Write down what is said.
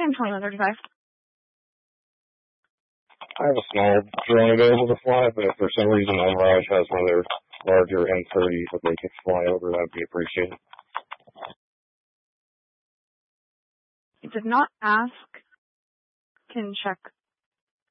am 2135. I have a small drone available to fly, but if for some reason Entourage has one of their larger M30s that they could fly over, that would be appreciated. It did not ask. Can check